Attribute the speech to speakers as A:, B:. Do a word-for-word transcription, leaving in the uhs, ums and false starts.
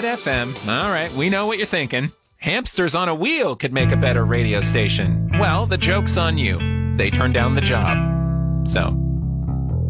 A: Red F M. All right, we know what you're thinking. Hamsters on a wheel could make a better radio station. Well, the joke's on you. They turned down the job. So,